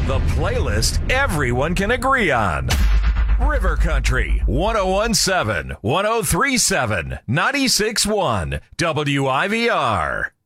The playlist everyone can agree on. River Country 1017, 1037, 96.1 WIVR.